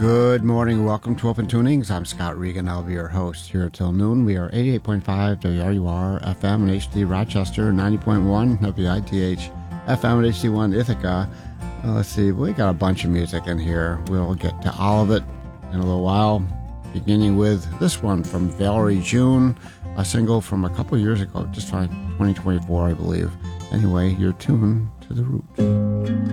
Good morning. Welcome to Open Tunings. I'm Scott Regan. I'll be your host here till noon. We are 88.5 WRUR FM and HD Rochester, 90.1 WITH FM and HD1 Ithaca. Let's see, we got a bunch of music in here. We'll get to all of it in a little while, beginning with this one from Valerie June, a single from a couple years ago, just 2024, I believe. Anyway, you're tuned to The Root.